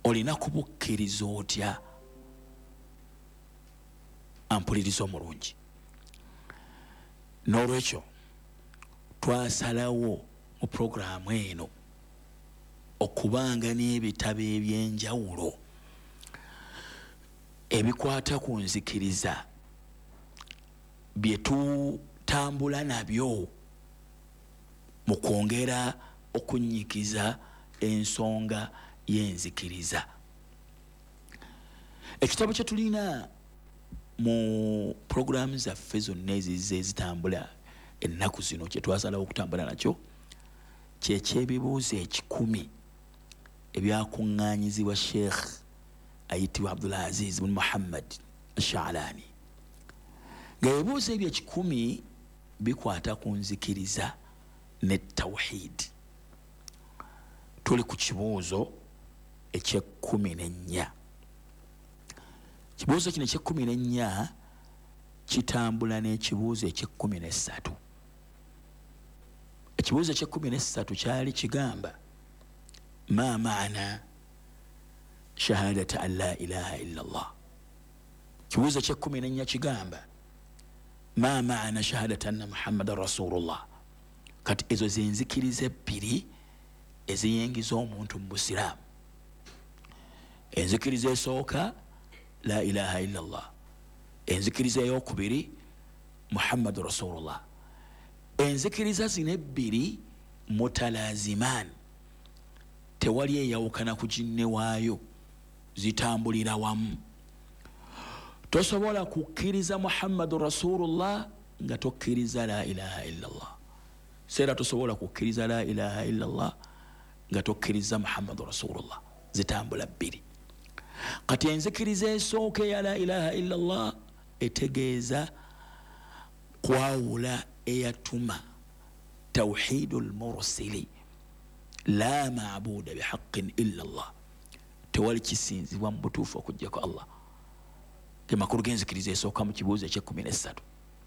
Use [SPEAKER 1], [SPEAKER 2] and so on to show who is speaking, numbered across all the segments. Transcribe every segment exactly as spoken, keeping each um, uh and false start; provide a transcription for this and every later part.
[SPEAKER 1] olina kubukkiriza otya? Ampuliriza omulungi. N'olwekyo twasalawo mu puroguraamu eno okubanga n'ebitabo eby'enjawulo ebikwata ku nzikiriza bye tutambula nabyo mu kwongera okunyikiza ensonga y'enzikiriza. Ekitabo kye tulina mu puroguraamu zaffe zonna ezize ezitambula ennaku zino kye twasalawo okutambula nakyo kyekyebibuuzo ekikumi ebyakuŋŋaanyizibwa Sheikh ayitibwa Abdul Aziz bin Muhammad Sha'lani. Ng'ebibuuzo ebyo ekikumi bikwata ku nzikiriza ne tawhid. Tuli ku kibuuzo eky'ekkumi n'ennya. Kibuuzo kino eky'ekkumi n'ennya kitambula n'ekibuuzo eky'ekkumi n'essatu. Ekibuuzo eky'ekkumi n'essatu kyali kigamba ma maana shahadata an la ilaha illa Allah. Kibuuzo eky'ekkumi n'ennya kigamba ma maana shahadata anna Muhammadan Rasulullah. Kati ezo zenzikiriza ebbiri eziyingiza omuntu mu Busiraamu. Enzikiriza esooka la ilaha illa Allah, enzikiriza ey'okubiri Muhammadu Rasulullah. Enzikiriza zino ebbiri mutalaziman, tewali eyawukana ku ginne waayo, zitambulira wamu. Tosobola kukkiriza Muhammadu Rasulullah nga tokkiriza la ilaha illa Allah. Seera tosobola kukkiriza la ilaha illa Allah nga tokkiriza Muhammadu Rasulullah. Zitambula bbiri. Kati enzikiriza esooka ya la ilaha illa Allah etegeeza kwawula eyatuma tawhidul mursili, la maabuda bihaqqin illa Allah. Tewali kisinzibwa mu butuufu okujjako Allah. Ge makulu g'enzikiriza esooka mu kibuuzo eky'ekkumi n'essatu.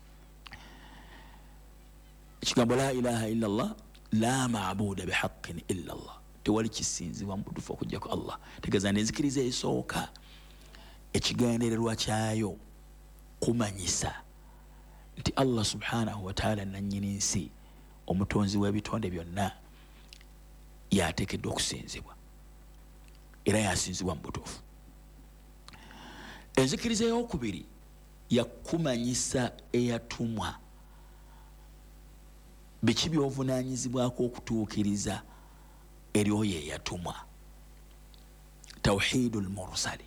[SPEAKER 1] Ekigambo la ilaha illa Allah, la maabuda bihaqqin illa Allah. Tewali kisinzibwa mu butuufu okujjako Allah. Tegeeza n'enzikiriza esooka ekigendererwa kyayo kumanyisa nti Allah subhanahu wa ta'ala nannyini nsi, omutonzi w'ebitonde byonna, yateekeddwa okusinzibwa era yasinzibwa mu butuufu. Enzikiriza ey'okubiri yakumanyisa eyatumwa biki by'ovunaanyizibwako okutuukiriza eri oyo eyatumwa, tawhidul mursali.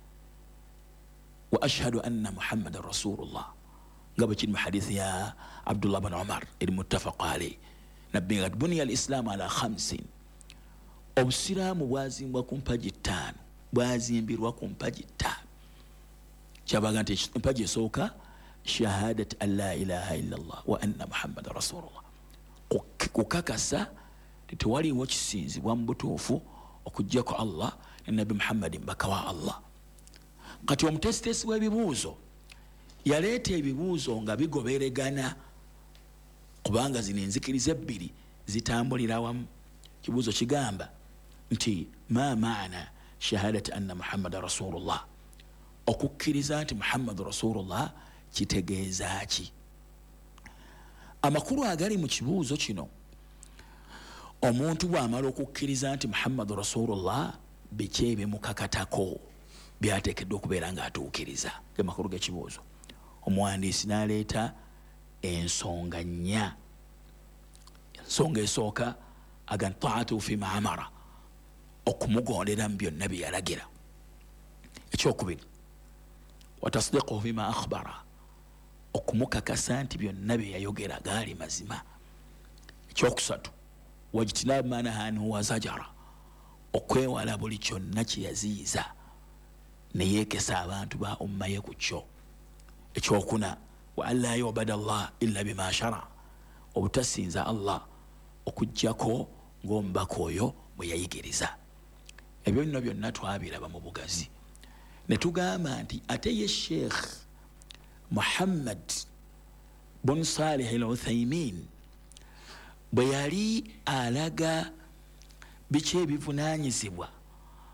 [SPEAKER 1] Wa ashhadu anna Muhammadan Rasulullah, nga bwe kiri mu hadithi ya Abdullah bin Umar eri muttafaq alayhi. Nabbi nga buniya al-islaamu ala khamsin, obusiraamu bwazimbwa ku mpagi ttaano, bwazimbirwa ku mpagi ttaano. Kyabaga nti empagi esooka shahadat an la ilaha illa Allah wa anna Muhammadan Rasulullah, kukakasa tewaliwo kisinzibwa mu butuufu okujjako Allah ne Nabi Muhammadin mbaka wa Allah. Kati omutesitesi w'ebibuuzo yaleeta ebibuuzo nga bigoberegana kubanga zino enzikiriza ebbiri zitambulira wamu. Kibuuzo kigamba nti ma maana shahadat anna Muhammadan Rasulullah, okukkiriza nti Muhammadu Rasulullah kitegeeza ki? Amakulu agali mu kibuuzo kino, omuntu bw'amala okukkiriza nti Muhammadu Rasulullah, biki ebimukakatako byateekeddwa okubeera ng'atuukiriza? Ge makulu g'ekibuuzo. Omuwandiisi n'aleeta ensonga nnya. Ensonga esooka aga taatu fi ma amara, okumugondera mu byonna bye yalagira. Ekyokubiri, wa tasdiquhu fima akhbara, okumukakasa nti byonna bye yayogera gaali mazima. Ekyokusatu, wajtinabu ma nahaa anhu wa zajara, okwewala buli kyonna kye yaziyiza ne yeekesa abantu ba umma ye ku kyo. Ekyokuna, wa an la yubada Allah illa bima shara, obutasinza Allah okujjako ng'omubaka oyo bwe yayigiriza. Ebyo bino byonna twabiraba mu bugazi ne tugamba nti ate ye Sheikh Muhammad bin Salih al-Uthaymin bwe yali alaga biki ebivunaanyizibwa